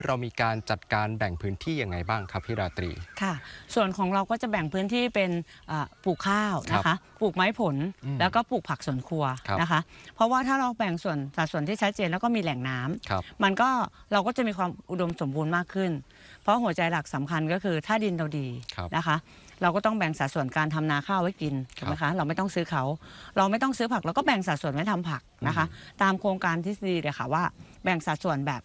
เรามีการจัดการแบ่งพื้นที่ยังไงบ้างครับพี่ราตรีค่ะส่วนของเราก็จะแบ่งพื้นที่เป็นปลูกข้าวนะคะปลูกไม้ผลแล้วก็ปลูกผักสวนครัวนะคะเพราะว่าถ้าเราแบ่งสัดส่วนที่ชัดเจนแล้วก็มีแหล่งน้ำมันก็เราก็จะมีความอุดมสมบูรณ์มากขึ้นเพราะหัวใจหลักสำคัญก็คือถ้าดินเราดีนะคะเราก็ต้องแบ่งสัดส่วนการทำนาข้าวไว้กินถูกไหมคะเราไม่ต้องซื้อเขาเราไม่ต้องซื้อผักเราก็แบ่งสัดส่วนไว้ทำผักนะคะตามโครงการที่ดีเลยค่ะว่าแบ่งสัดส่วนแบบ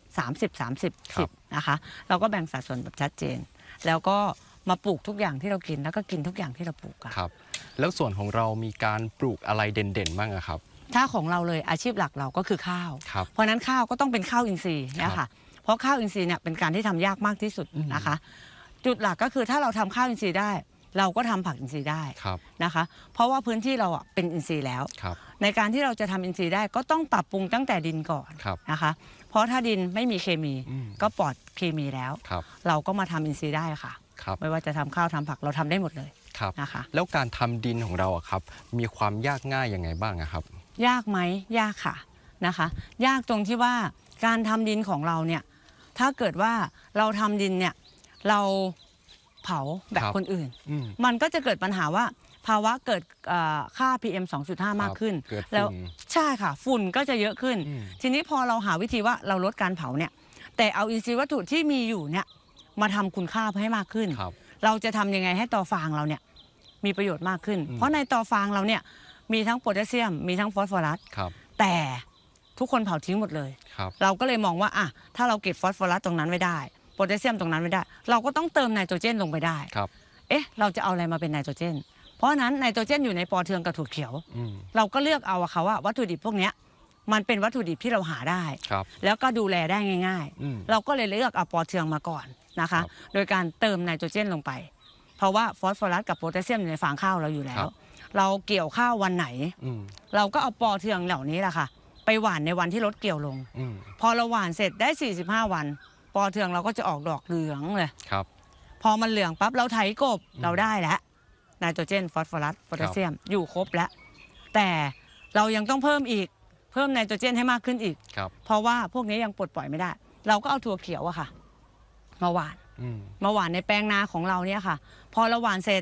30-30-10นะคะเราก็แบ่งสัดส่วนแบบชัดเจนแล้วก็มาปลูกทุกอย่างที่เรากินแล้วก็กินทุกอย่างที่เราปลูกครับแล้วส่วนของเรามีการปลูกอะไรเด่นๆบ้างครับถ้าของเราเลยอาชีพหลักเราก็คือข้าวเพราะนั้นข้าวก็ต้องเป็นข้าวอินทรีย์เนี่ยค่ะเพราะข้าวอินทรีย์เนี่ยเป็นการที่ทำยากมากที่สุดนะคะจุดหลักก็คือถ้าเราทำข้าวอินทรีย์ได้เราก็ทำผักอินทรีย์ได้นะคะเพราะว่าพื้นที่เราเป็นอินทรีย์แล้วในการที่เราจะทำอินทรีย์ได้ก็ต้องปรับปรุงตั้งแต่ดินก่อนนะคะเพราะถ้าดินไม่มีเคมีก็ปลอดเคมีแล้วเราก็มาทำอินทรีย์ได้ค่ะไม่ว่าจะทำข้าวทำผักเราทำได้หมดเลยนะคะแล้วการทำดินของเราครับมีความยากง่ายยังไงบ้างครับยากไหมยากค่ะนะคะยากตรงที่ว่าการทำดินของเราเนี่ยถ้าเกิดว่าเราทำดินเนี่ยเราเผาแบบคนอื่นมันก็จะเกิดปัญหาว่าภาวะเกิดค่า PM 2.5 มากขึ้นแล้วใช่ค่ะฝุ่นก็จะเยอะขึ้นทีนี้พอเราหาวิธีว่าเราลดการเผาเนี่ยแต่เอาอินทรีย์วัตถุที่มีอยู่เนี่ยมาทำคุณค่าให้มากขึ้นเราจะทำยังไงให้ตอฟางเราเนี่ยมีประโยชน์มากขึ้นเพราะในตอฟางเราเนี่ยมีทั้งโพแทสเซียมมีทั้งฟอสฟอรัสแต่ทุกคนเผาทิ้งหมดเลยเราก็เลยมองว่าถ้าเราเก็บฟอสฟอรัสตรงนั้นไว้ได้โพแทสเซียมตรงนั้นไม่ได้เราก็ต้องเติมไนโตรเจนลงไปได้เราจะเอาอะไรมาเป็นไนโตรเจนเพราะฉะนั้นไนโตรเจนอยู่ในปอเทืองกับถั่วเขียวเราก็เลือกเอาเขาว่าวัตถุดิบพวกนี้มันเป็นวัตถุดิบที่เราหาได้แล้วก็ดูแลได้ง่ายๆเราก็เลยเลือกเอาปอเทืองมาก่อนนะคะโดยการเติมไนโตรเจนลงไปเพราะว่าฟอสฟอรัสกับโพแทสเซียมอยู่ในฟางข้าวเราอยู่แล้วเราเกี่ยวข้าววันไหนเราก็เอาปอเทืองเหล่านี้แหละค่ะไปหว่านในวันที่รถเกี่ยวลงพอเราหว่านเสร็จได้45วันปอเทืองเราก็จะออกดอกเหลืองเลยพอมันเหลืองปั๊บเราไถกบเราได้แล้วไนโตรเจนฟอสฟอรัสโพแทสเซียมอยู่ครบแล้วแต่เรายังต้องเพิ่มไนโตรเจนให้มากขึ้นอีกเพราะว่าพวกนี้ยังปลดปล่อยไม่ได้เราก็เอาถั่วเขียวอะค่ะมาหว่านในแปลงนาของเราเนี่ยค่ะพอเราหว่านเสร็จ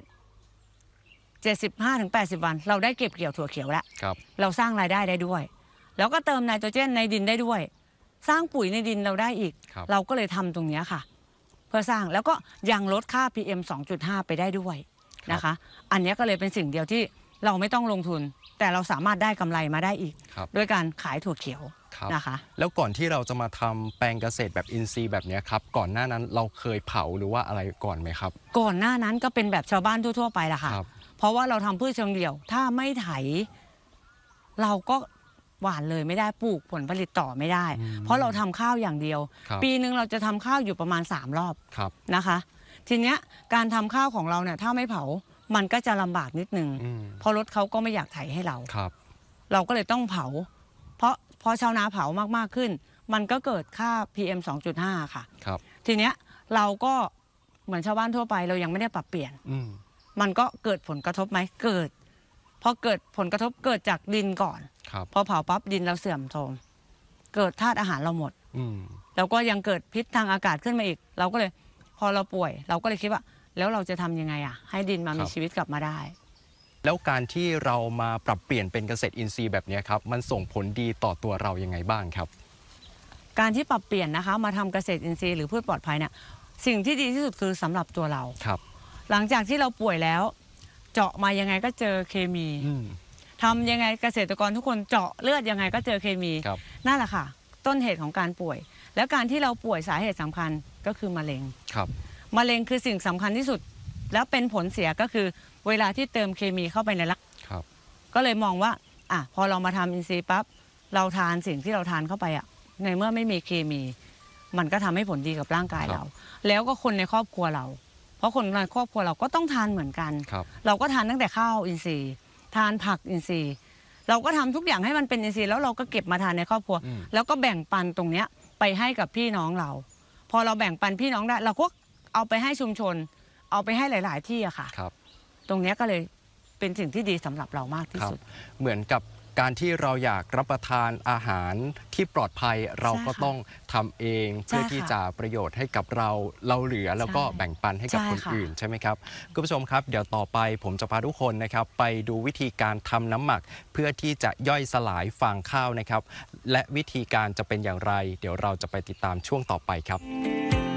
75-80 วันเราได้เก็บเกี่ยวถั่วเขียวแล้วเราสร้างรายได้ได้ด้วยแล้วก็เติมไนโตรเจนในดินได้ด้วยสร้างปุ๋ยในดินเราได้อีกเราก็เลยทำตรงนี้ค่ะเพื่อสร้างแล้วก็ยังลดค่า PM 2.5 ไปได้ด้วยนะคะอันนี้ก็เลยเป็นสิ่งเดียวที่เราไม่ต้องลงทุนแต่เราสามารถได้กำไรมาได้อีกด้วยการขายถั่วเขียวนะคะแล้วก่อนที่เราจะมาทำแปลงเกษตรแบบอินทรีย์แบบนี้ครับก่อนหน้านั้นเราเคยเผาหรือว่าอะไรก่อนไหมครับก่อนหน้านั้นก็เป็นแบบชาวบ้านทั่วๆไปละค่ะเพราะว่าเราทำพืชเชิงเดี่ยวถ้าไม่ไถเราก็หว่านเลยไม่ได้ปลูกผลผลิตต่อไม่ได้เพราะเราทำข้าวอย่างเดียวปีนึงเราจะทำข้าวอยู่ประมาณ3 รอบนะคะทีเนี้ยการทำข้าวของเราเนี่ยถ้าไม่เผามันก็จะลำบากนิดนึงเพราะรถเขาก็ไม่อยากไถให้เราเราก็เลยต้องเผาเพราะพอชาวนาเผามากๆขึ้นมันก็เกิดค่า PM 2.5 ค่ะทีเนี้ยเราก็เหมือนชาวบ้านทั่วไปเรายังไม่ได้ปรับเปลี่ยนมันก็เกิดผลกระทบไหมเกิดพอเกิดผลกระทบเกิดจากดินก่อนพอเผาปั๊บดินเราเสื่อมโทรมเกิดธาตุอาหารเราหมดแล้วก็ยังเกิดพิษทางอากาศขึ้นมาอีกเราก็เลยพอเราป่วยเราก็เลยคิดว่าแล้วเราจะทำยังไงให้ดินมามีชีวิตกลับมาได้แล้วการที่เรามาปรับเปลี่ยนเป็นเกษตรอินทรีย์แบบนี้ครับมันส่งผลดีต่อตัวเรายังไงบ้างครับการที่ปรับเปลี่ยนนะคะมาทำเกษตรอินทรีย์หรือพืชปลอดภัยเนี่ยสิ่งที่ดีที่สุดคือสำหรับตัวเราหลังจากที่เราป่วยแล้วเจาะมายังไงก็เจอเคมีทำยังไงเกษตรกรทุกคนเจาะเลือดยังไงก็เจอเคมีนั่นแหละค่ะต้นเหตุของการป่วยแล้วการที่เราป่วยสาเหตุสำคัญก็คือมะเร็งมะเร็งคือสิ่งสำคัญที่สุดแล้วเป็นผลเสียก็คือเวลาที่เติมเคมีเข้าไปในร่างก็เลยมองว่าพอเรามาทำอินทรีย์ปั๊บเราทานสิ่งที่เราทานเข้าไปในเมื่อไม่มีเคมีมันก็ทำให้ผลดีกับร่างกายเราแล้วก็คนในครอบครัวเราเพราะคนในครอบครัวเราก็ต้องทานเหมือนกันเราก็ทานตั้งแต่ข้าวอินทรีย์ทานผักอินทรีย์เราก็ทำทุกอย่างให้มันเป็นอินทรีย์แล้วเราก็เก็บมาทานในครอบครัวแล้วก็แบ่งปันตรงเนี้ยไปให้กับพี่น้องเราพอเราแบ่งปันพี่น้องได้เราก็เอาไปให้ชุมชนเอาไปให้หลายๆที่อะค่ะตรงนี้ก็เลยเป็นสิ่งที่ดีสำหรับเรามากที่สุดเหมือนกับการที่เราอยากรับประทานอาหารที่ปลอดภัยเราก็ต้องทำเองเพื่อที่จะประโยชน์ให้กับเราเหลือแล้วก็แบ่งปันให้กับคนอื่นใช่ไหมครับคุณผู้ชมครับเดี๋ยวต่อไปผมจะพาทุกคนนะครับไปดูวิธีการทำน้ำหมักเพื่อที่จะย่อยสลายฟางข้าวนะครับและวิธีการจะเป็นอย่างไรเดี๋ยวเราจะไปติดตามช่วงต่อไปครับ